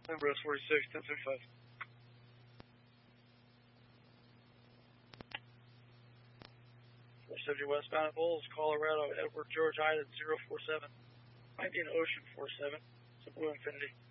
Number 46, 1035. Westbound at Bowles, Colorado, Edward George Island 047. Might be an Ocean 47. It's a Blue Infinity.